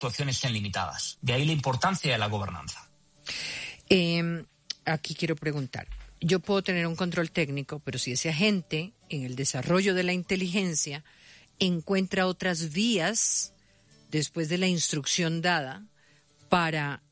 actuaciones sean limitadas. De ahí la importancia de la gobernanza. Aquí quiero preguntar. Yo puedo tener un control técnico, pero si ese agente en el desarrollo de la inteligencia encuentra otras vías después de la instrucción dada para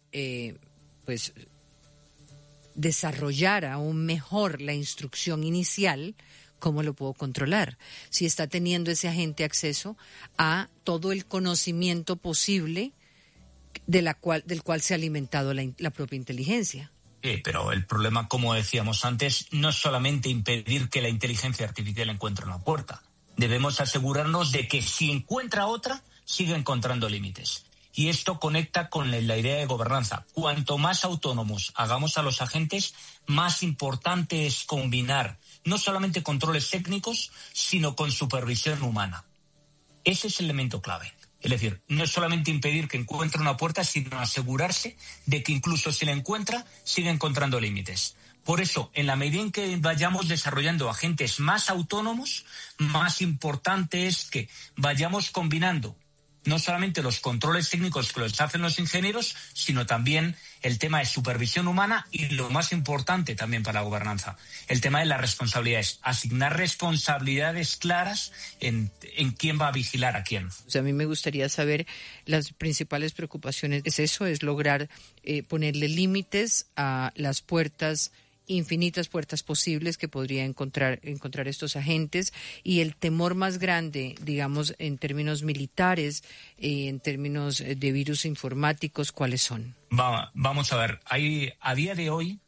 desarrollar aún mejor la instrucción inicial, ¿cómo lo puedo controlar? Si está teniendo ese agente acceso a todo el conocimiento posible del cual se ha alimentado la propia inteligencia. Pero el problema, como decíamos antes, no es solamente impedir que la inteligencia artificial encuentre una puerta. Debemos asegurarnos de que si encuentra otra, siga encontrando límites. Y esto conecta con la idea de gobernanza. Cuanto más autónomos hagamos a los agentes, más importante es combinar no solamente controles técnicos, sino con supervisión humana. Ese es el elemento clave. Es decir, no es solamente impedir que encuentre una puerta, sino asegurarse de que incluso si la encuentra, siga encontrando límites. Por eso, en la medida en que vayamos desarrollando agentes más autónomos, más importante es que vayamos combinando no solamente los controles técnicos que los hacen los ingenieros, sino también el tema de supervisión humana y, lo más importante también para la gobernanza, el tema de las responsabilidades. Asignar responsabilidades claras en quién va a vigilar a quién. O sea, a mí me gustaría saber las principales preocupaciones. Es lograr ponerle límites a las infinitas puertas posibles que podría encontrar estos agentes, y el temor más grande, digamos, en términos militares, en términos de virus informáticos, ¿cuáles son? Vamos a ver, a día de hoy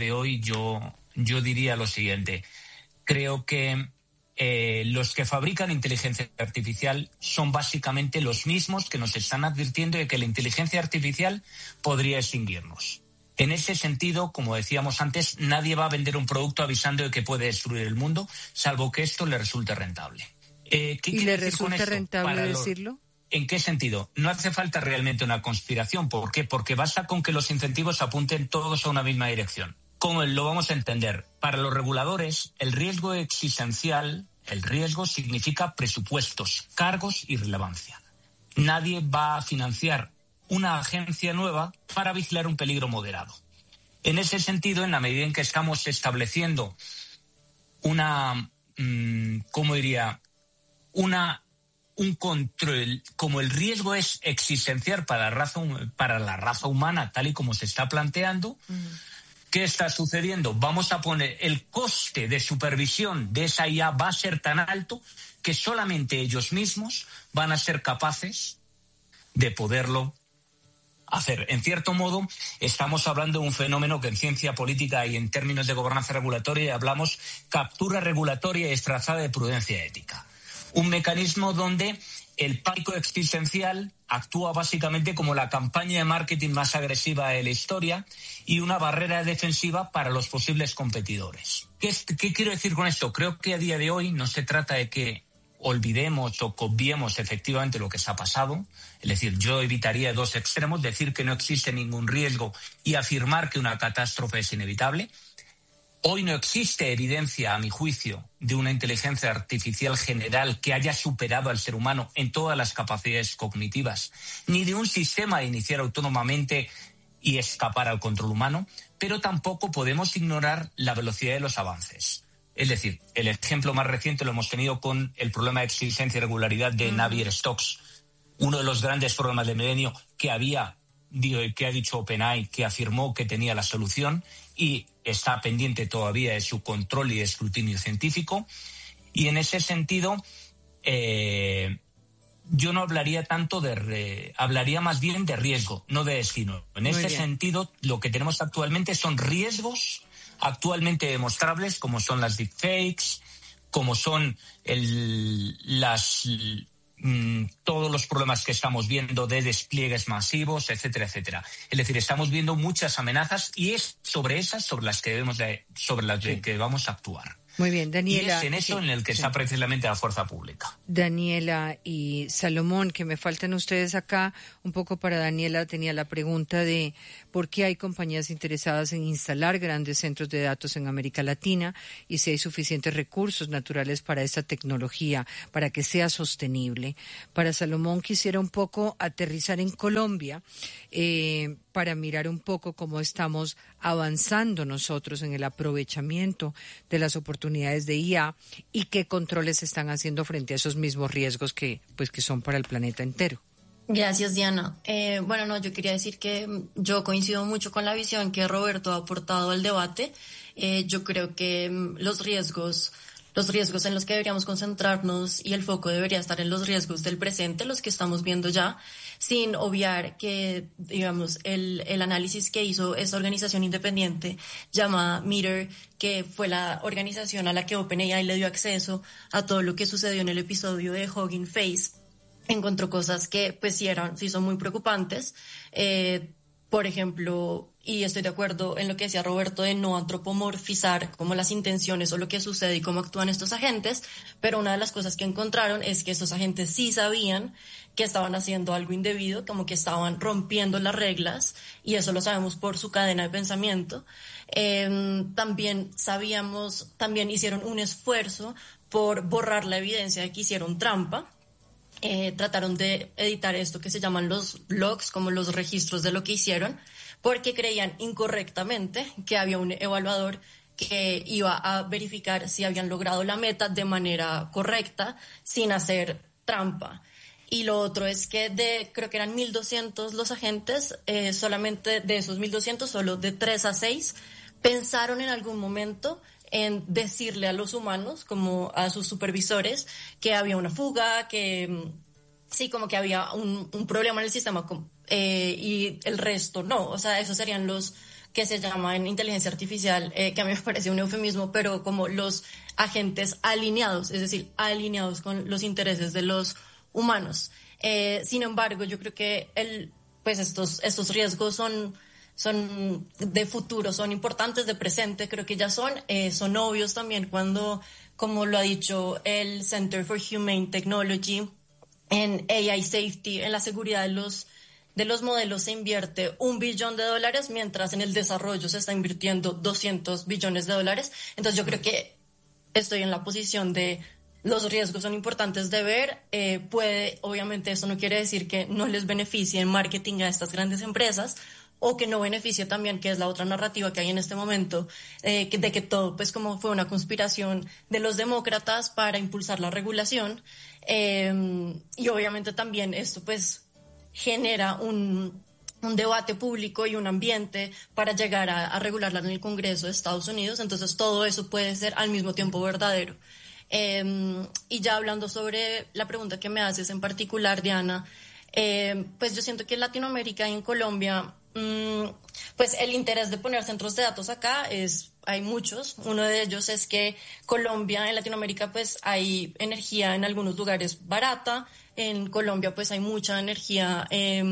yo diría lo siguiente. Creo que los que fabrican inteligencia artificial son básicamente los mismos que nos están advirtiendo de que la inteligencia artificial podría extinguirnos. En ese sentido, como decíamos antes, nadie va a vender un producto avisando de que puede destruir el mundo, salvo que esto le resulte rentable. ¿Y le resulta rentable decirlo? ¿En qué sentido? No hace falta realmente una conspiración. ¿Por qué? Porque basta con que los incentivos apunten todos a una misma dirección. ¿Cómo lo vamos a entender? Para los reguladores, el riesgo existencial, el riesgo significa presupuestos, cargos y relevancia. Nadie va a financiar una agencia nueva para vigilar un peligro moderado. En ese sentido, en la medida en que estamos estableciendo un control, como el riesgo es existencial para la raza humana, tal y como se está planteando, ¿qué está sucediendo? Vamos a poner el coste de supervisión de esa IA va a ser tan alto que solamente ellos mismos van a ser capaces de poderlo hacer. En cierto modo, estamos hablando de un fenómeno que en ciencia política y en términos de gobernanza regulatoria hablamos captura regulatoria disfrazada de prudencia ética. Un mecanismo donde el pánico existencial actúa básicamente como la campaña de marketing más agresiva de la historia y una barrera defensiva para los posibles competidores. ¿Qué quiero decir con esto? Creo que a día de hoy no se trata de que olvidemos o obviemos efectivamente lo que se ha pasado. Es decir, yo evitaría dos extremos, decir que no existe ningún riesgo y afirmar que una catástrofe es inevitable. Hoy no existe evidencia, a mi juicio, de una inteligencia artificial general que haya superado al ser humano en todas las capacidades cognitivas, ni de un sistema de iniciar autónomamente y escapar al control humano, pero tampoco podemos ignorar la velocidad de los avances. Es decir, el ejemplo más reciente lo hemos tenido con el problema de existencia y regularidad de Navier-Stokes, uno de los grandes problemas del milenio que ha dicho OpenAI, que afirmó que tenía la solución y está pendiente todavía de su control y de escrutinio científico. Y en ese sentido, yo no hablaría tanto hablaría más bien de riesgo, no de destino. En ese sentido, lo que tenemos actualmente son riesgos actualmente demostrables, como son las deepfakes, como son todos los problemas que estamos viendo de despliegues masivos, etcétera, etcétera. Es decir, estamos viendo muchas amenazas y es sobre las que vamos a actuar. Muy bien, Daniela. Y es en eso en el que está precisamente la fuerza pública. Daniela y Salomón, que me faltan ustedes acá. Un poco para Daniela tenía la pregunta de por qué hay compañías interesadas en instalar grandes centros de datos en América Latina y si hay suficientes recursos naturales para esta tecnología, para que sea sostenible. Para Salomón quisiera un poco aterrizar en Colombia, para mirar un poco cómo estamos avanzando nosotros en el aprovechamiento de las oportunidades de IA y qué controles se están haciendo frente a esos mismos riesgos que son para el planeta entero. Gracias, Diana. Yo quería decir que yo coincido mucho con la visión que Roberto ha aportado al debate. Yo creo que los riesgos en los que deberíamos concentrarnos y el foco debería estar en los riesgos del presente, los que estamos viendo ya, sin obviar que, digamos, el análisis que hizo esta organización independiente llamada Meter, que fue la organización a la que OpenAI le dio acceso a todo lo que sucedió en el episodio de Hugging Face, encontró cosas que pues sí son muy preocupantes. Por ejemplo, y estoy de acuerdo en lo que decía Roberto de no antropomorfizar como las intenciones o lo que sucede y cómo actúan estos agentes, pero una de las cosas que encontraron es que estos agentes sí sabían que estaban haciendo algo indebido, como que estaban rompiendo las reglas, y eso lo sabemos por su cadena de pensamiento. También hicieron un esfuerzo por borrar la evidencia de que hicieron trampa. Trataron de editar esto que se llaman los logs, como los registros de lo que hicieron, porque creían incorrectamente que había un evaluador que iba a verificar si habían logrado la meta de manera correcta, sin hacer trampa. Y lo otro es que creo que eran 1.200 los agentes, solamente de esos 1.200, solo de 3 a 6, pensaron en algún momento en decirle a los humanos, como a sus supervisores, que había una fuga, que sí, como que había un problema en el sistema, y el resto no. O sea, esos serían los que se llaman inteligencia artificial, que a mí me parece un eufemismo, pero como los agentes alineados, es decir, alineados con los intereses de los humanos. Sin embargo, yo creo que estos riesgos son de futuro, son importantes, de presente, creo que ya son obvios también cuando, como lo ha dicho el Center for Humane Technology, en AI Safety, en la seguridad de los modelos se invierte $1 billón, mientras en el desarrollo se está invirtiendo $200 billones. Entonces yo creo que estoy en la posición de los riesgos son importantes de ver. Obviamente eso no quiere decir que no les beneficie el marketing a estas grandes empresas, o que no beneficie también, que es la otra narrativa que hay en este momento, de que todo pues como fue una conspiración de los demócratas para impulsar la regulación, y obviamente también esto pues genera un debate público y un ambiente para llegar a regularla en el Congreso de Estados Unidos. Entonces todo eso puede ser al mismo tiempo verdadero. Y ya hablando sobre la pregunta que me haces en particular, Diana, pues yo siento que en Latinoamérica y en Colombia, pues el interés de poner centros de datos acá hay muchos. Uno de ellos es que en Latinoamérica pues hay energía en algunos lugares barata. En Colombia pues hay mucha energía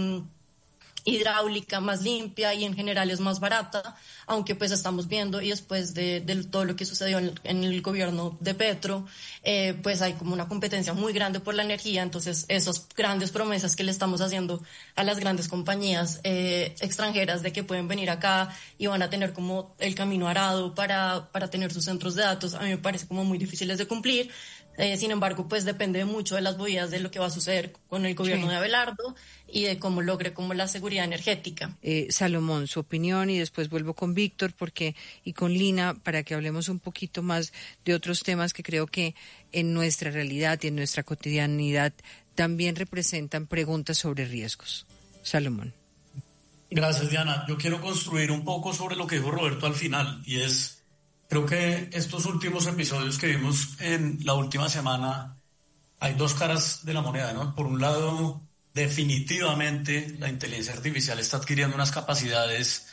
hidráulica más limpia y en general es más barata, aunque pues estamos viendo, y después de todo lo que sucedió en el gobierno de Petro, pues hay como una competencia muy grande por la energía. Entonces esas grandes promesas que le estamos haciendo a las grandes compañías extranjeras de que pueden venir acá y van a tener como el camino arado para tener sus centros de datos, a mí me parece como muy difíciles de cumplir. Sin embargo, pues depende mucho de las movidas de lo que va a suceder con el gobierno de Abelardo y de cómo logre como la seguridad energética. Salomón, su opinión, y después vuelvo con Víctor y con Lina para que hablemos un poquito más de otros temas que creo que en nuestra realidad y en nuestra cotidianidad también representan preguntas sobre riesgos. Salomón. Gracias, Diana. Yo quiero construir un poco sobre lo que dijo Roberto al final, y creo que estos últimos episodios que vimos en la última semana, hay dos caras de la moneda, ¿no? Por un lado, definitivamente la inteligencia artificial está adquiriendo unas capacidades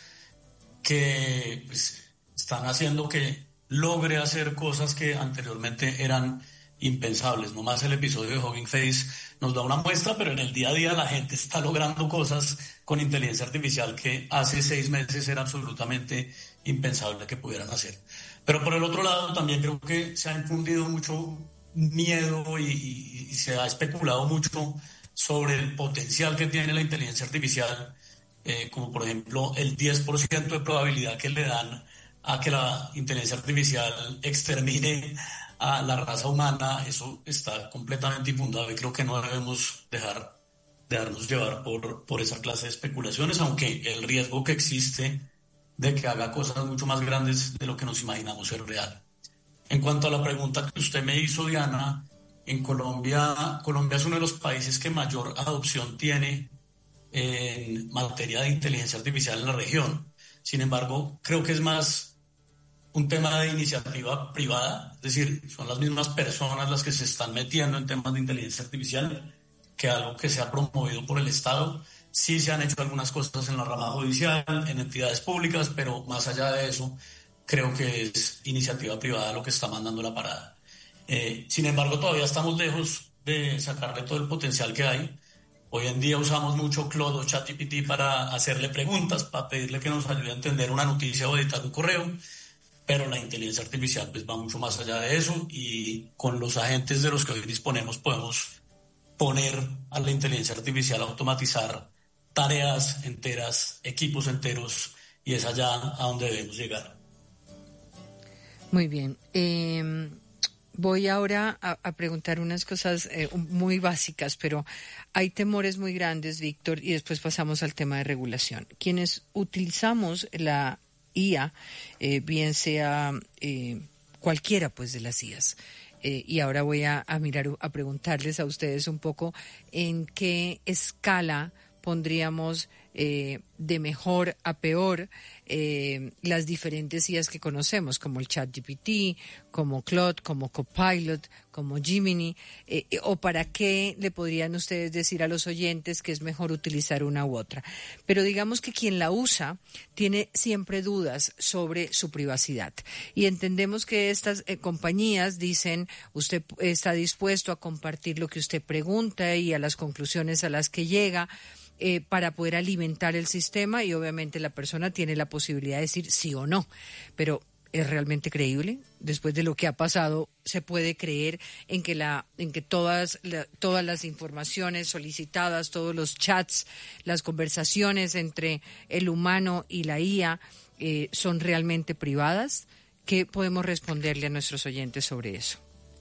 que pues, están haciendo que logre hacer cosas que anteriormente eran impensables. Nomás el episodio de Hugging Face nos da una muestra, pero en el día a día la gente está logrando cosas con inteligencia artificial que hace 6 meses era absolutamente impensable que pudieran hacer. Pero por el otro lado también creo que se ha infundido mucho miedo y se ha especulado mucho sobre el potencial que tiene la inteligencia artificial, como por ejemplo el 10% de probabilidad que le dan a que la inteligencia artificial extermine a la raza humana. Eso está completamente infundado y creo que no debemos dejarnos llevar por esa clase de especulaciones, aunque el riesgo que existe de que haga cosas mucho más grandes de lo que nos imaginamos es real. En cuanto a la pregunta que usted me hizo, Diana, en Colombia es uno de los países que mayor adopción tiene en materia de inteligencia artificial en la región. Sin embargo, creo que es más un tema de iniciativa privada, es decir, son las mismas personas las que se están metiendo en temas de inteligencia artificial que algo que se ha promovido por el Estado. Sí se han hecho algunas cosas en la rama judicial, en entidades públicas, pero más allá de eso, creo que es iniciativa privada lo que está mandando la parada. Sin embargo, todavía estamos lejos de sacarle todo el potencial que hay. Hoy en día usamos mucho Claude o ChatGPT para hacerle preguntas, para pedirle que nos ayude a entender una noticia o editar un correo, pero la inteligencia artificial pues va mucho más allá de eso, y con los agentes de los que hoy disponemos podemos poner a la inteligencia artificial a automatizar tareas enteras, equipos enteros, y es allá a donde debemos llegar. Muy bien. Voy ahora a preguntar unas cosas muy básicas, pero hay temores muy grandes, Víctor, y después pasamos al tema de regulación. Quienes utilizamos la IA, bien sea cualquiera pues de las IAs, y ahora voy a preguntarles a ustedes un poco en qué escala pondríamos de mejor a peor las diferentes IAs que conocemos, como el ChatGPT, como Claude, como Copilot, como Gemini, o para qué le podrían ustedes decir a los oyentes que es mejor utilizar una u otra. Pero digamos que quien la usa tiene siempre dudas sobre su privacidad, y entendemos que estas compañías dicen: usted está dispuesto a compartir lo que usted pregunta y a las conclusiones a las que llega, para poder alimentar el sistema, y obviamente la persona tiene la posibilidad de decir sí o no. Pero ¿es realmente creíble? Después de lo que ha pasado, ¿se puede creer en que todas las informaciones solicitadas, todos los chats, las conversaciones entre el humano y la IA son realmente privadas? ¿Qué podemos responderle a nuestros oyentes sobre eso?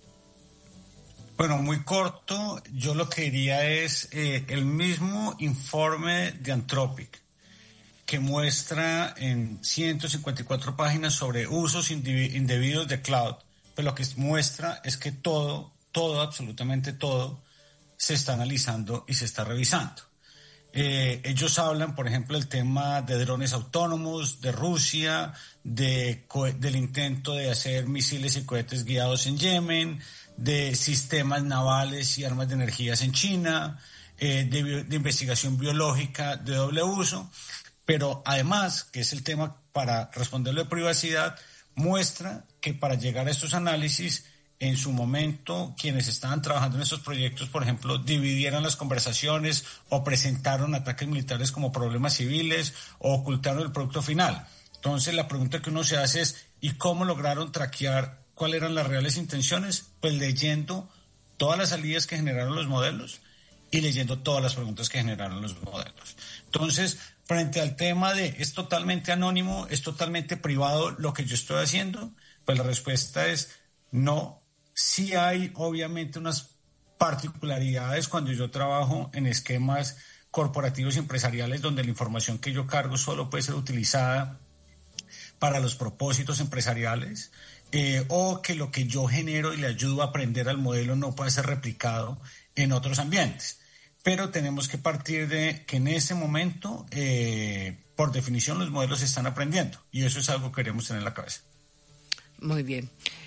Bueno, muy corto, yo lo que diría es el mismo informe de Anthropic, que muestra en 154 páginas sobre usos indebidos de cloud, pero lo que muestra es que todo, absolutamente todo, se está analizando y se está revisando. Ellos hablan, por ejemplo, del tema de drones autónomos, de Rusia, del intento de hacer misiles y cohetes guiados en Yemen, de sistemas navales y armas de energías en China, de investigación biológica de doble uso, pero además, que es el tema para responderlo de privacidad, muestra que para llegar a estos análisis, en su momento, quienes estaban trabajando en estos proyectos, por ejemplo, dividieron las conversaciones o presentaron ataques militares como problemas civiles o ocultaron el producto final. Entonces, la pregunta que uno se hace es: ¿y cómo lograron traquear cuáles eran las reales intenciones? Pues leyendo todas las salidas que generaron los modelos y leyendo todas las preguntas que generaron los modelos. Entonces, frente al tema de es totalmente anónimo, es totalmente privado lo que yo estoy haciendo, pues la respuesta es no. Sí hay obviamente unas particularidades cuando yo trabajo en esquemas corporativos y empresariales donde la información que yo cargo solo puede ser utilizada para los propósitos empresariales, o que lo que yo genero y le ayudo a aprender al modelo no puede ser replicado en otros ambientes. Pero tenemos que partir de que en ese momento, por definición, los modelos están aprendiendo, y eso es algo que queremos tener en la cabeza. Muy bien.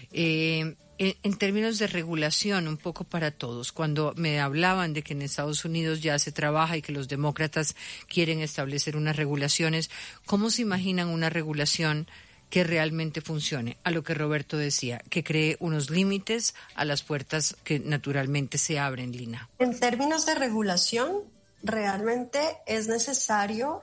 En términos de regulación, un poco para todos, cuando me hablaban de que en Estados Unidos ya se trabaja y que los demócratas quieren establecer unas regulaciones, ¿cómo se imaginan una regulación que realmente funcione, a lo que Roberto decía, que cree unos límites a las puertas que naturalmente se abren, Lina? En términos de regulación, realmente es necesario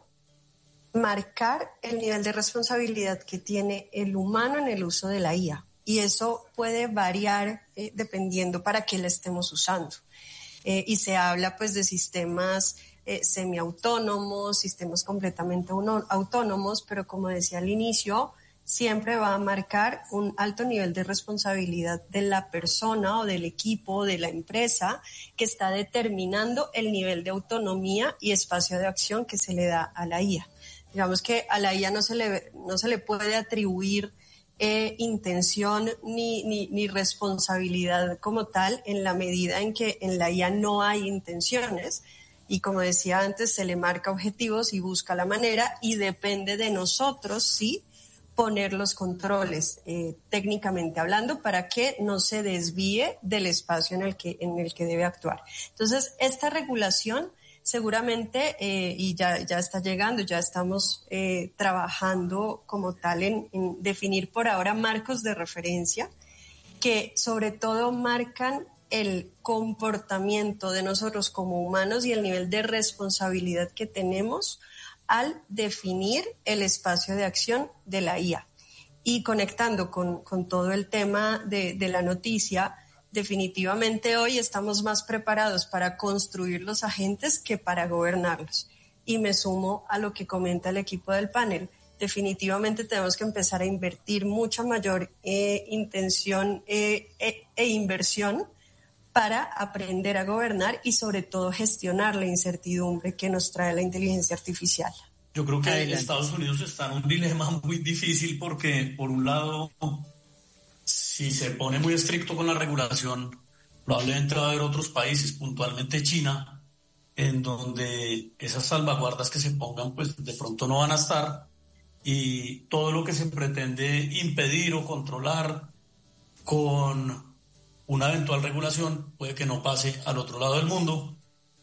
marcar el nivel de responsabilidad que tiene el humano en el uso de la IA. Y eso puede variar dependiendo para qué la estemos usando. Y se habla pues de sistemas semiautónomos, sistemas completamente autónomos, pero como decía al inicio, siempre va a marcar un alto nivel de responsabilidad de la persona o del equipo o de la empresa que está determinando el nivel de autonomía y espacio de acción que se le da a la IA. Digamos que a la IA no se le puede atribuir intención ni responsabilidad como tal en la medida en que en la IA no hay intenciones y como decía antes se le marca objetivos y busca la manera y depende de nosotros sí poner los controles técnicamente hablando para que no se desvíe del espacio en el que debe actuar. Entonces esta regulación seguramente, y ya está llegando, ya estamos trabajando como tal en definir por ahora marcos de referencia que sobre todo marcan el comportamiento de nosotros como humanos y el nivel de responsabilidad que tenemos al definir el espacio de acción de la IA. Y conectando con todo el tema de la noticia, definitivamente hoy estamos más preparados para construir los agentes que para gobernarlos. Y me sumo a lo que comenta el equipo del panel. Definitivamente tenemos que empezar a invertir mucha mayor intención e inversión para aprender a gobernar y sobre todo gestionar la incertidumbre que nos trae la inteligencia artificial. Yo creo que Estados Unidos está en un dilema muy difícil porque, por un lado, si se pone muy estricto con la regulación, probablemente va a haber otros países, puntualmente China, en donde esas salvaguardas que se pongan, pues de pronto no van a estar y todo lo que se pretende impedir o controlar con una eventual regulación puede que no pase al otro lado del mundo,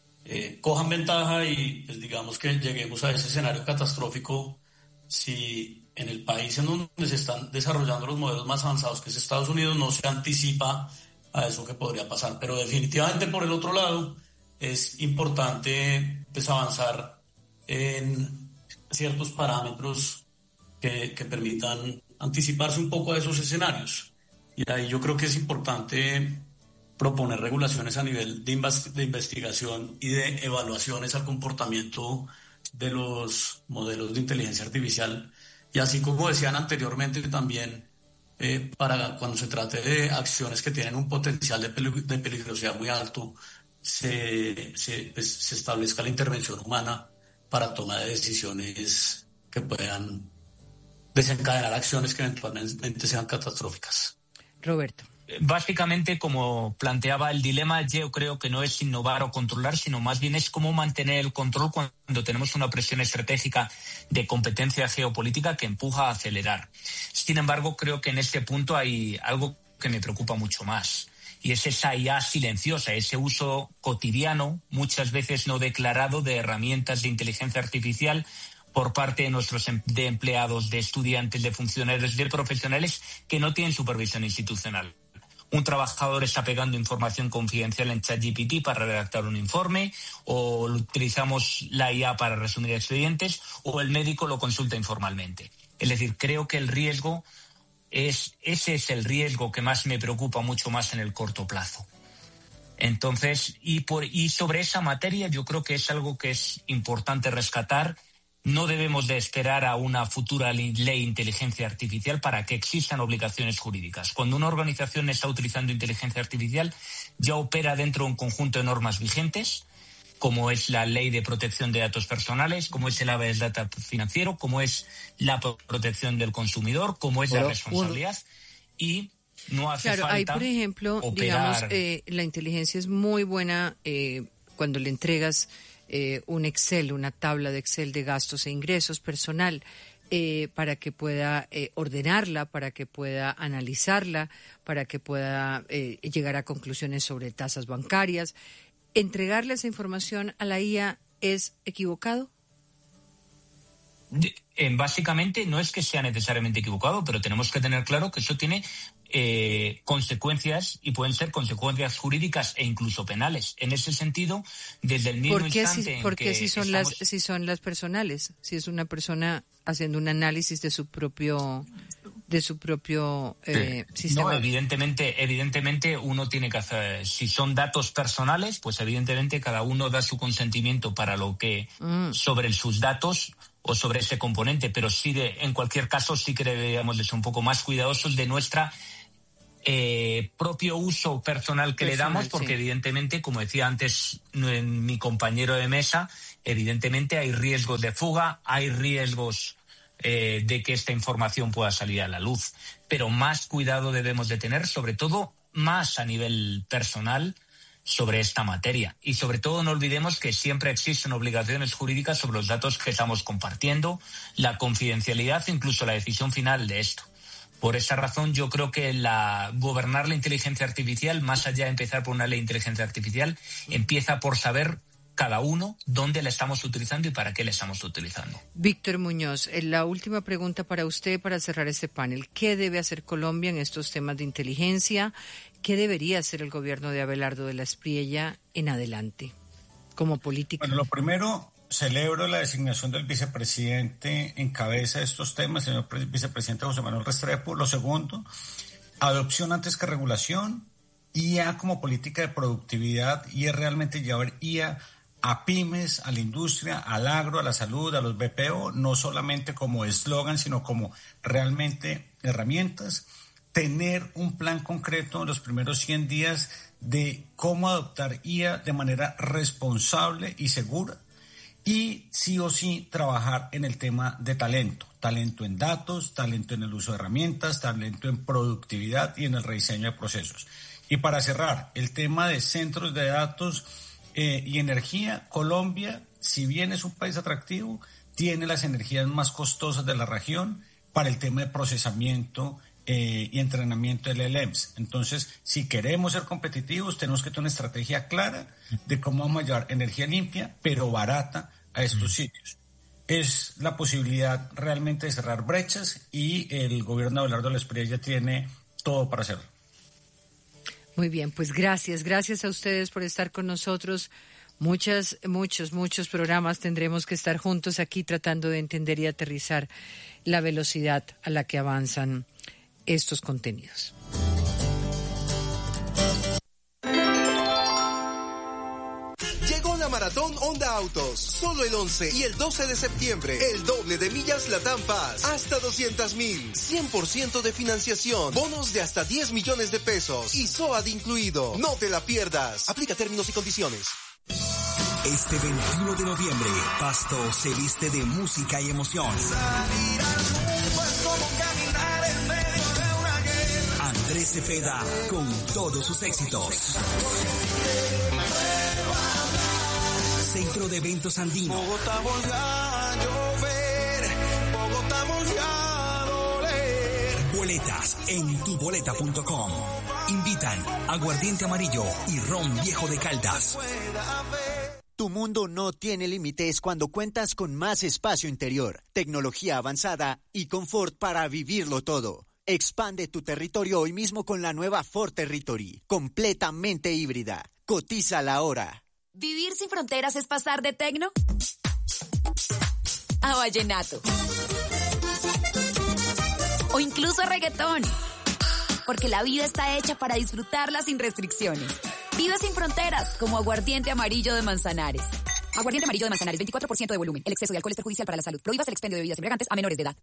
cojan ventaja y pues digamos que lleguemos a ese escenario catastrófico si en el país en donde se están desarrollando los modelos más avanzados, que es Estados Unidos, no se anticipa a eso que podría pasar. Pero definitivamente por el otro lado es importante pues, avanzar en ciertos parámetros que permitan anticiparse un poco a esos escenarios. Y ahí yo creo que es importante proponer regulaciones a nivel de investigación y de evaluaciones al comportamiento de los modelos de inteligencia artificial. Y así como decían anteriormente también, para cuando se trate de acciones que tienen un potencial de peligrosidad muy alto, se establezca la intervención humana para toma de decisiones que puedan desencadenar acciones que eventualmente sean catastróficas. Roberto. Básicamente, como planteaba el dilema, yo creo que no es innovar o controlar, sino más bien es cómo mantener el control cuando tenemos una presión estratégica de competencia geopolítica que empuja a acelerar. Sin embargo, creo que en este punto hay algo que me preocupa mucho más, y es esa IA silenciosa, ese uso cotidiano, muchas veces no declarado, de herramientas de inteligencia artificial por parte de nuestros empleados, de estudiantes, de funcionarios, de profesionales que no tienen supervisión institucional. Un trabajador está pegando información confidencial en ChatGPT para redactar un informe, o utilizamos la IA para resumir expedientes, o el médico lo consulta informalmente. Es decir, creo que el riesgo ese es el riesgo que más me preocupa mucho más en el corto plazo. Entonces, y sobre esa materia yo creo que es algo que es importante rescatar. No debemos de esperar a una futura ley de inteligencia artificial para que existan obligaciones jurídicas. Cuando una organización está utilizando inteligencia artificial, ya opera dentro de un conjunto de normas vigentes, como es la Ley de Protección de Datos Personales, como es el Habeas Data financiero, como es la protección del consumidor, como es la responsabilidad, y no hace falta ahí, por ejemplo, operar. Digamos, la inteligencia es muy buena cuando le entregas un Excel, una tabla de Excel de gastos e ingresos personal, para que pueda ordenarla, para que pueda analizarla, para que pueda llegar a conclusiones sobre tasas bancarias. ¿Entregarle esa información a la IA es equivocado? básicamente no es que sea necesariamente equivocado, pero tenemos que tener claro que eso tiene consecuencias, y pueden ser consecuencias jurídicas e incluso penales. En ese sentido, desde el mismo instante ¿Por qué si son las personales? Si es una persona haciendo un análisis de su propio sistema. No, evidentemente uno tiene que hacer, si son datos personales, pues evidentemente cada uno da su consentimiento para lo que sobre sus datos o sobre ese componente, pero sí en cualquier caso sí que deberíamos de ser un poco más cuidadosos de nuestra propio uso personal que le damos, porque evidentemente, como decía antes mi compañero de mesa, evidentemente hay riesgos de fuga, hay riesgos de que esta información pueda salir a la luz, pero más cuidado debemos de tener, sobre todo más a nivel personal, sobre esta materia. Y sobre todo no olvidemos que siempre existen obligaciones jurídicas sobre los datos que estamos compartiendo, la confidencialidad, incluso la decisión final de esto. Por esa razón yo creo que gobernar la inteligencia artificial, más allá de empezar por una ley de inteligencia artificial, empieza por saber cada uno dónde la estamos utilizando y para qué la estamos utilizando. Víctor Muñoz, la última pregunta para usted para cerrar este panel. ¿Qué debe hacer Colombia en estos temas de inteligencia? ¿Qué debería hacer el gobierno de Abelardo de la Espriella en adelante como política? Bueno, lo primero, celebro la designación del vicepresidente en cabeza de estos temas, señor vicepresidente José Manuel Restrepo. Lo segundo, adopción antes que regulación, IA como política de productividad, y es realmente llevar IA a pymes, a la industria, al agro, a la salud, a los BPO, no solamente como eslogan, sino como realmente herramientas. Tener un plan concreto en los primeros 100 días de cómo adoptar IA de manera responsable y segura. Y sí o sí trabajar en el tema de talento en datos, talento en el uso de herramientas, talento en productividad y en el rediseño de procesos. Y para cerrar, el tema de centros de datos y energía. Colombia, si bien es un país atractivo, tiene las energías más costosas de la región para el tema de procesamiento y entrenamiento de LLMs. Entonces, si queremos ser competitivos, tenemos que tener una estrategia clara de cómo vamos a llevar energía limpia, pero barata, a estos sitios. Es la posibilidad realmente de cerrar brechas, y el gobierno de Abelardo de la Espriella tiene todo para hacerlo. Muy bien, pues gracias a ustedes por estar con nosotros. Muchos programas tendremos que estar juntos aquí tratando de entender y aterrizar la velocidad a la que avanzan estos contenidos. Llegó la Maratón Honda Autos, solo el 11 y el 12 de septiembre, el doble de millas Latam Paz, hasta 200,000, 100% de financiación, bonos de hasta 10 millones de pesos y SOAT incluido. No te la pierdas. Aplica términos y condiciones. Este 21 de noviembre, Pasto se viste de música y emoción. Salir al mundo es como caminar en medio de una guerra. Andrés Cepeda con todos sus éxitos. Centro de Eventos Andino. Bogotá volvió a llover, Bogotá volvió a doler. Boletas en tuboleta.com. Invitan Aguardiente Amarillo y Ron Viejo de Caldas. Tu mundo no tiene límites cuando cuentas con más espacio interior, tecnología avanzada y confort para vivirlo todo. Expande tu territorio hoy mismo con la nueva Ford Territory, completamente híbrida. Cotízala ahora. ¿Vivir sin fronteras es pasar de tecno a vallenato? O incluso a reggaetón. Porque la vida está hecha para disfrutarla sin restricciones. Vive sin fronteras, como Aguardiente Amarillo de Manzanares. Aguardiente Amarillo de Manzanares, 24% de volumen. El exceso de alcohol es perjudicial para la salud. Prohíbas el expendio de bebidas embriagantes a menores de edad.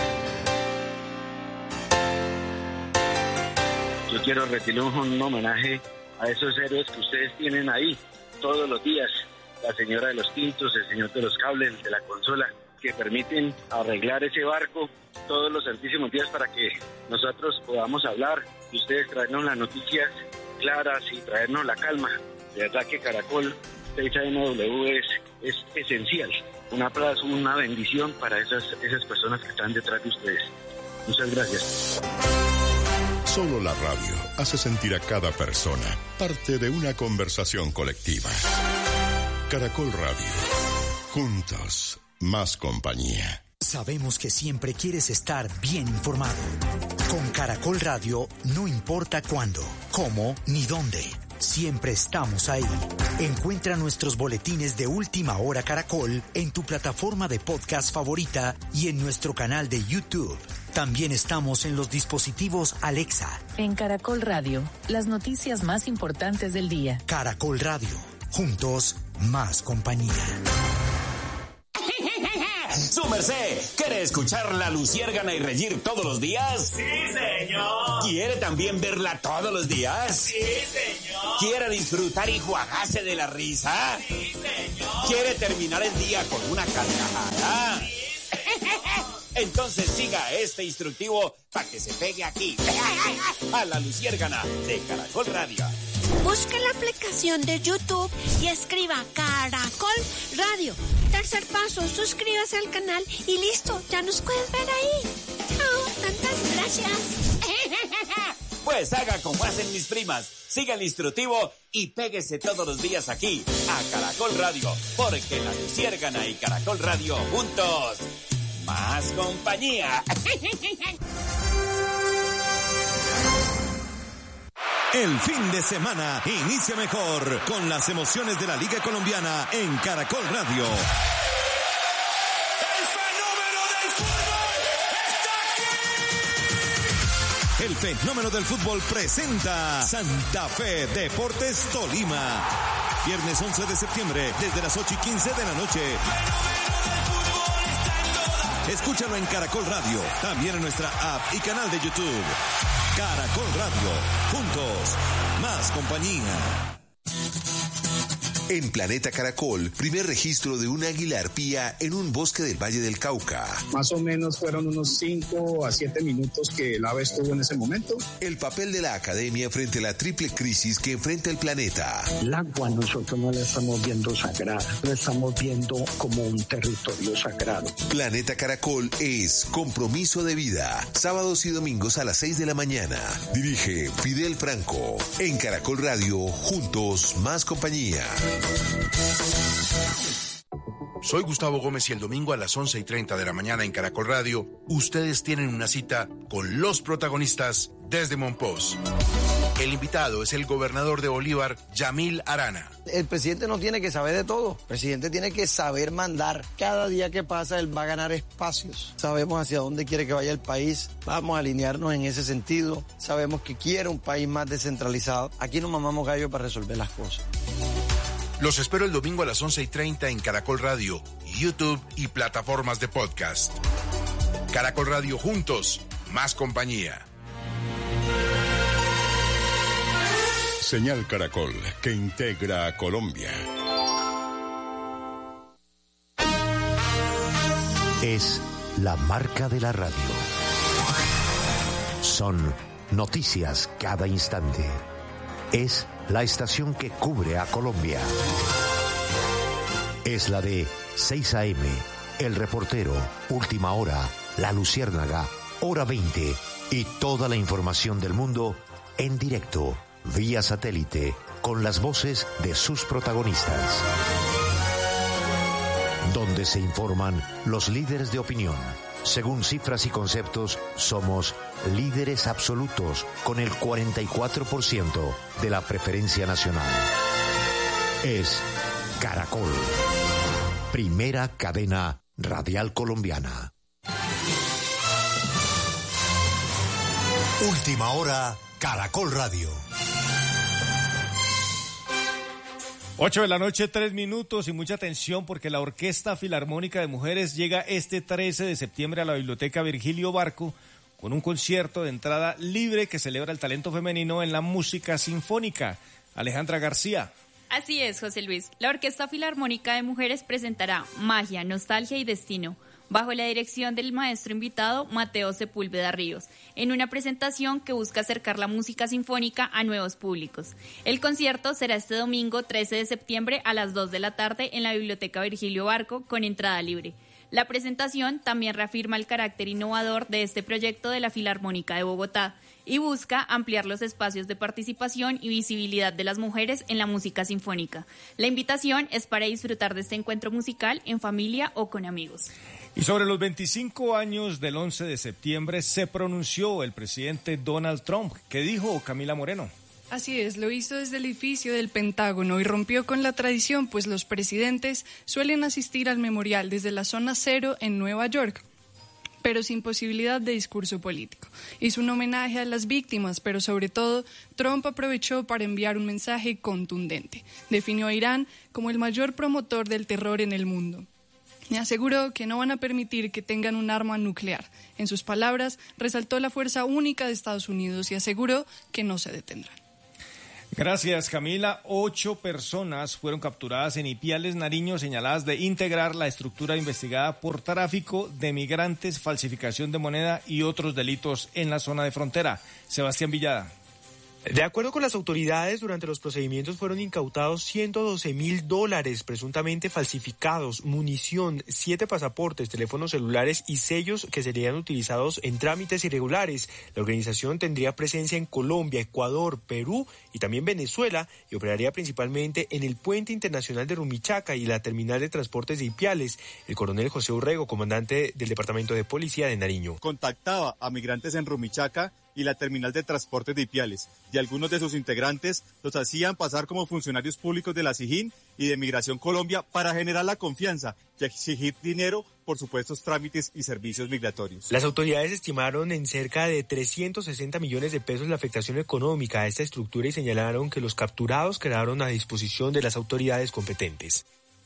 Yo quiero rendirle un homenaje a esos héroes que ustedes tienen ahí todos los días. La señora de los tintos, el señor de los cables, el de la consola, que permiten arreglar ese barco todos los santísimos días para que nosotros podamos hablar y ustedes traernos las noticias claras y traernos la calma. De verdad que Caracol 6AMW es esencial. Un aplauso, una bendición para esas personas que están detrás de ustedes. Muchas gracias. Solo la radio hace sentir a cada persona parte de una conversación colectiva. Caracol Radio. Juntos, más compañía. Sabemos que siempre quieres estar bien informado. Con Caracol Radio no importa cuándo, cómo ni dónde. Siempre estamos ahí. Encuentra nuestros boletines de Última Hora Caracol en tu plataforma de podcast favorita y en nuestro canal de YouTube. También estamos en los dispositivos Alexa. En Caracol Radio, las noticias más importantes del día. Caracol Radio. Juntos, más compañía. Su merced, ¿quiere escuchar La Luciérgana y reír todos los días? Sí, señor. ¿Quiere también verla todos los días? Sí, señor. ¿Quiere disfrutar y juagarse de la risa? Sí, señor. ¿Quiere terminar el día con una carcajada? Sí, señor. Entonces siga este instructivo para que se pegue aquí, a La Luciérgana de Caracol Radio. Busque la aplicación de YouTube y escriba Caracol Radio. Tercer paso, suscríbase al canal y listo, ya nos puedes ver ahí. Chao, tantas gracias. Pues haga como hacen mis primas, siga el instructivo y péguese todos los días aquí, a Caracol Radio, porque La Luciérgana y Caracol Radio juntos, más compañía. El fin de semana inicia mejor con las emociones de la Liga Colombiana en Caracol Radio. ¡El fenómeno del fútbol está aquí! El fenómeno del fútbol presenta Santa Fe Deportes Tolima. Viernes 11 de septiembre desde las 8:15 de la noche. Escúchalo en Caracol Radio, también en nuestra app y canal de YouTube. Caracol Radio, juntos, más compañía. En Planeta Caracol, primer registro de un águila arpía en un bosque del Valle del Cauca. Más o menos fueron unos 5 a 7 minutos que el ave estuvo en ese momento. El papel de la academia frente a la triple crisis que enfrenta el planeta. El agua nosotros no la estamos viendo sagrada, la estamos viendo como un territorio sagrado. Planeta Caracol es compromiso de vida. Sábados y domingos a las 6 de la mañana. Dirige Fidel Franco. En Caracol Radio, juntos, más compañía. Soy Gustavo Gómez y el domingo a las 11:30 de la mañana en Caracol Radio, ustedes tienen una cita con los protagonistas desde Monpós. El invitado es el gobernador de Bolívar, Yamil Arana. El presidente no tiene que saber de todo. El presidente tiene que saber mandar. Cada día que pasa, él va a ganar espacios. Sabemos hacia dónde quiere que vaya el país. Vamos a alinearnos en ese sentido. Sabemos que quiere un país más descentralizado. Aquí no mamamos gallo para resolver las cosas. Los espero el domingo a las 11:30 en Caracol Radio, YouTube y plataformas de podcast. Caracol Radio juntos, más compañía. Señal Caracol, que integra a Colombia. Es la marca de la radio. Son noticias cada instante. Es la estación que cubre a Colombia. Es la de 6 AM, El Reportero, Última Hora, La Luciérnaga, Hora 20 y toda la información del mundo en directo, vía satélite, con las voces de sus protagonistas. Donde se informan los líderes de opinión. Según cifras y conceptos, somos líderes absolutos con el 44% de la preferencia nacional. Es Caracol, primera cadena radial colombiana. Última Hora, Caracol Radio. 8 de la noche, 3 minutos y mucha atención porque la Orquesta Filarmónica de Mujeres llega este 13 de septiembre a la Biblioteca Virgilio Barco con un concierto de entrada libre que celebra el talento femenino en la música sinfónica. Alejandra García. Así es, José Luis. La Orquesta Filarmónica de Mujeres presentará Magia, Nostalgia y Destino, bajo la dirección del maestro invitado Mateo Sepúlveda Ríos, en una presentación que busca acercar la música sinfónica a nuevos públicos. El concierto será este domingo 13 de septiembre a las 2 de la tarde en la Biblioteca Virgilio Barco con entrada libre. La presentación también reafirma el carácter innovador de este proyecto de la Filarmónica de Bogotá y busca ampliar los espacios de participación y visibilidad de las mujeres en la música sinfónica. La invitación es para disfrutar de este encuentro musical en familia o con amigos. Y sobre los 25 años del 11 de septiembre se pronunció el presidente Donald Trump. ¿Qué dijo Camila Moreno? Así es, lo hizo desde el edificio del Pentágono y rompió con la tradición, pues los presidentes suelen asistir al memorial desde la zona cero en Nueva York, pero sin posibilidad de discurso político. Hizo un homenaje a las víctimas, pero sobre todo, Trump aprovechó para enviar un mensaje contundente. Definió a Irán como el mayor promotor del terror en el mundo. Y aseguró que no van a permitir que tengan un arma nuclear. En sus palabras, resaltó la fuerza única de Estados Unidos y aseguró que no se detendrán. Gracias, Camila. 8 personas fueron capturadas en Ipiales, Nariño, señaladas de integrar la estructura investigada por tráfico de migrantes, falsificación de moneda y otros delitos en la zona de frontera. Sebastián Villada. De acuerdo con las autoridades, durante los procedimientos fueron incautados $112,000 presuntamente falsificados, munición, 7 pasaportes, teléfonos celulares y sellos que serían utilizados en trámites irregulares. La organización tendría presencia en Colombia, Ecuador, Perú y también Venezuela y operaría principalmente en el Puente Internacional de Rumichaca y la Terminal de Transportes de Ipiales. El coronel José Urrego, comandante del Departamento de Policía de Nariño. Contactaba a migrantes en Rumichaca y la Terminal de Transportes de Ipiales, y algunos de sus integrantes los hacían pasar como funcionarios públicos de la SIJIN y de Migración Colombia para generar la confianza y exigir dinero por supuestos trámites y servicios migratorios. Las autoridades estimaron en cerca de 360 millones de pesos la afectación económica a esta estructura y señalaron que los capturados quedaron a disposición de las autoridades competentes.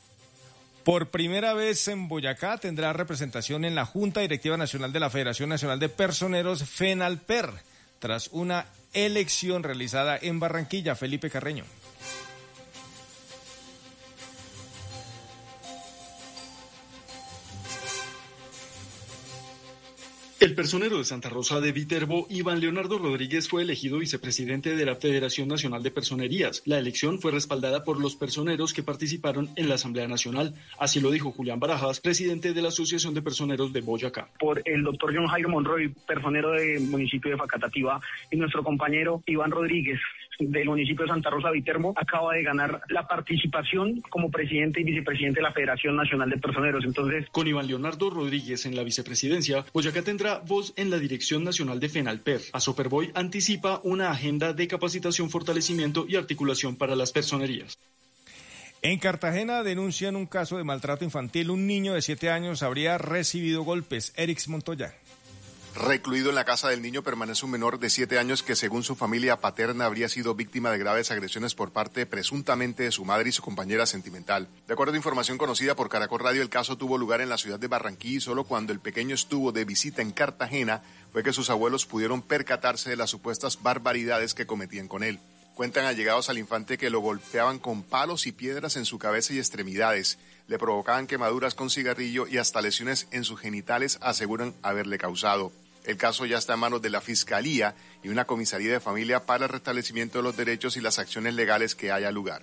Por primera vez en Boyacá tendrá representación en la Junta Directiva Nacional de la Federación Nacional de Personeros, FENALPER, tras una elección realizada en Barranquilla. Felipe Carreño. El personero de Santa Rosa de Viterbo, Iván Leonardo Rodríguez, fue elegido vicepresidente de la Federación Nacional de Personerías. La elección fue respaldada por los personeros que participaron en la Asamblea Nacional. Así lo dijo Julián Barajas, presidente de la Asociación de Personeros de Boyacá. Por el doctor John Jairo Monroy, personero del municipio de Facatativá, y nuestro compañero Iván Rodríguez, del municipio de Santa Rosa de Viterbo, acaba de ganar la participación como presidente y vicepresidente de la Federación Nacional de Personeros. Entonces, con Iván Leonardo Rodríguez en la vicepresidencia, Boyacá tendrá voz en la dirección nacional de FENALPER. Asoperboy anticipa una agenda de capacitación, fortalecimiento y articulación para las personerías. En Cartagena denuncian un caso de maltrato infantil. Un niño de 7 años habría recibido golpes. Erix Montoya. Recluido en la casa del niño permanece un menor de 7 años que, según su familia paterna, habría sido víctima de graves agresiones por parte presuntamente de su madre y su compañera sentimental. De acuerdo a información conocida por Caracol Radio, el caso tuvo lugar en la ciudad de Barranquilla y solo cuando el pequeño estuvo de visita en Cartagena fue que sus abuelos pudieron percatarse de las supuestas barbaridades que cometían con él. Cuentan allegados al infante que lo golpeaban con palos y piedras en su cabeza y extremidades, le provocaban quemaduras con cigarrillo y hasta lesiones en sus genitales aseguran haberle causado. El caso ya está en manos de la Fiscalía y una comisaría de familia para el restablecimiento de los derechos y las acciones legales que haya lugar.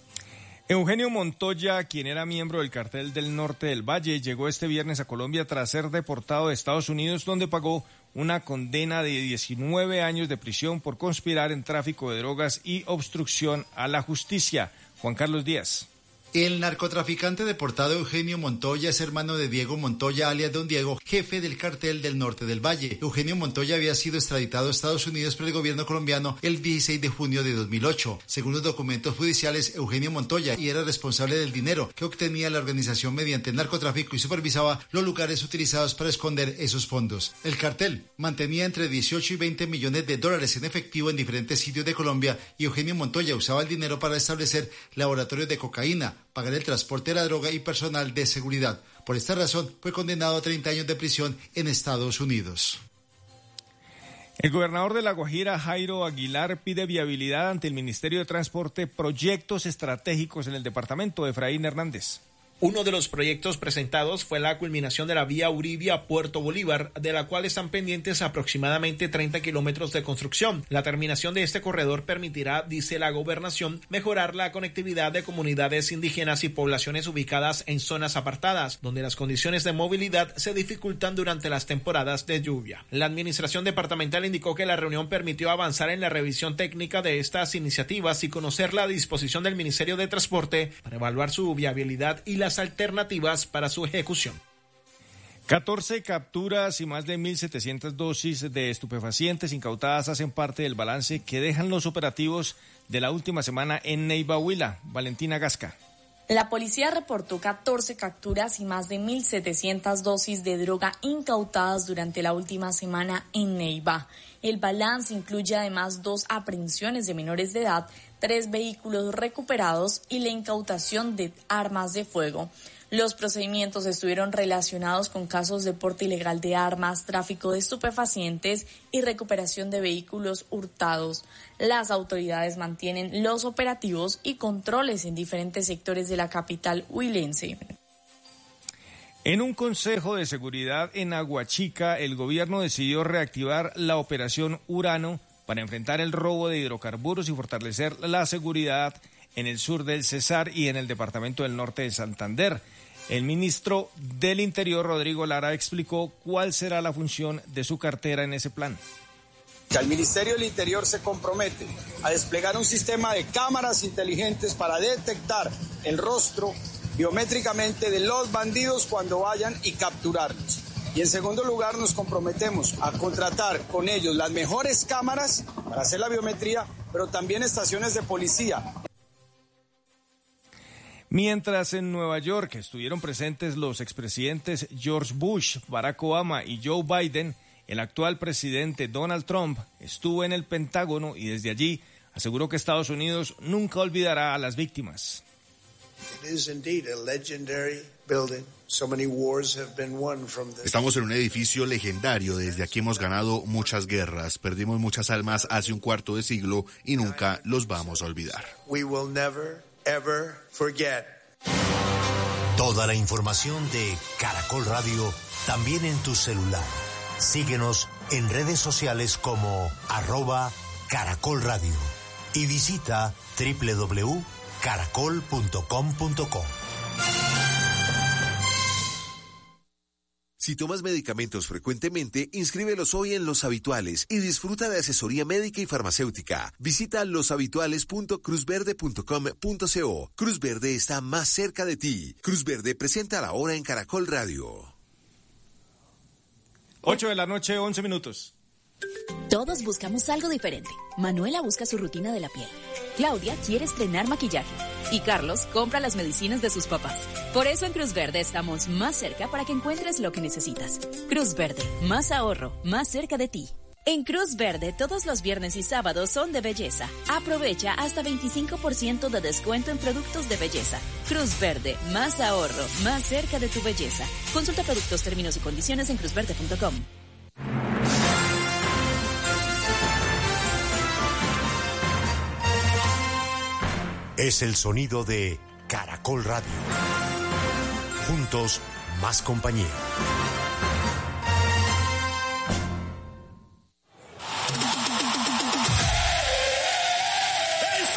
Eugenio Montoya, quien era miembro del Cartel del Norte del Valle, llegó este viernes a Colombia tras ser deportado de Estados Unidos, donde pagó una condena de 19 años de prisión por conspirar en tráfico de drogas y obstrucción a la justicia. Juan Carlos Díaz. El narcotraficante deportado Eugenio Montoya es hermano de Diego Montoya, alias Don Diego, jefe del Cartel del Norte del Valle. Eugenio Montoya había sido extraditado a Estados Unidos por el gobierno colombiano el 16 de junio de 2008. Según los documentos judiciales, Eugenio Montoya era responsable del dinero que obtenía la organización mediante el narcotráfico y supervisaba los lugares utilizados para esconder esos fondos. El cartel mantenía entre 18 y 20 millones de dólares en efectivo en diferentes sitios de Colombia y Eugenio Montoya usaba el dinero para establecer laboratorios de cocaína, pagar el transporte de la droga y personal de seguridad. Por esta razón, fue condenado a 30 años de prisión en Estados Unidos. El gobernador de La Guajira, Jairo Aguilar, pide viabilidad ante el Ministerio de Transporte proyectos estratégicos en el departamento. Efraín Hernández. Uno de los proyectos presentados fue la culminación de la vía Uribia-Puerto Bolívar, de la cual están pendientes aproximadamente 30 kilómetros de construcción. La terminación de este corredor permitirá, dice la gobernación, mejorar la conectividad de comunidades indígenas y poblaciones ubicadas en zonas apartadas, donde las condiciones de movilidad se dificultan durante las temporadas de lluvia. La administración departamental indicó que la reunión permitió avanzar en la revisión técnica de estas iniciativas y conocer la disposición del Ministerio de Transporte para evaluar su viabilidad y las alternativas para su ejecución. 14 capturas y más de 1.700 dosis de estupefacientes incautadas hacen parte del balance que dejan los operativos de la última semana en Neiva, Huila. Valentina Gasca. La policía reportó 14 capturas y más de 1.700 dosis de droga incautadas durante la última semana en Neiva. El balance incluye además 2 aprehensiones de menores de edad, 3 vehículos recuperados y la incautación de armas de fuego. Los procedimientos estuvieron relacionados con casos de porte ilegal de armas, tráfico de estupefacientes y recuperación de vehículos hurtados. Las autoridades mantienen los operativos y controles en diferentes sectores de la capital huilense. En un consejo de seguridad en Aguachica, el gobierno decidió reactivar la operación Urano para enfrentar el robo de hidrocarburos y fortalecer la seguridad en el sur del Cesar y en el departamento del norte de Santander. El ministro del Interior, Rodrigo Lara, explicó cuál será la función de su cartera en ese plan. El Ministerio del Interior se compromete a desplegar un sistema de cámaras inteligentes para detectar el rostro biométricamente de los bandidos cuando vayan y capturarlos. Y en segundo lugar nos comprometemos a contratar con ellos las mejores cámaras para hacer la biometría, pero también estaciones de policía. Mientras en Nueva York estuvieron presentes los expresidentes George Bush, Barack Obama y Joe Biden, el actual presidente Donald Trump estuvo en el Pentágono y desde allí aseguró que Estados Unidos nunca olvidará a las víctimas. Estamos en un edificio legendario. Desde aquí hemos ganado muchas guerras, perdimos muchas almas hace un cuarto de siglo y nunca los vamos a olvidar. Toda la información de Caracol Radio también en tu celular. Síguenos en redes sociales como @Caracol Radio y visita www.caracol.com.co. Si tomas medicamentos frecuentemente, inscríbelos hoy en Los Habituales y disfruta de asesoría médica y farmacéutica. Visita loshabituales.cruzverde.com.co. Cruz Verde está más cerca de ti. Cruz Verde presenta la hora en Caracol Radio. 8:11 a.m. Todos buscamos algo diferente. Manuela busca su rutina de la piel. Claudia quiere estrenar maquillaje. Y Carlos compra las medicinas de sus papás. Por eso en Cruz Verde estamos más cerca para que encuentres lo que necesitas. Cruz Verde, más ahorro, más cerca de ti. En Cruz Verde, todos los viernes y sábados son de belleza. Aprovecha hasta 25% de descuento en productos de belleza. Cruz Verde, más ahorro, más cerca de tu belleza. Consulta productos, términos y condiciones en cruzverde.com. Es el sonido de Caracol Radio. Juntos, más compañía.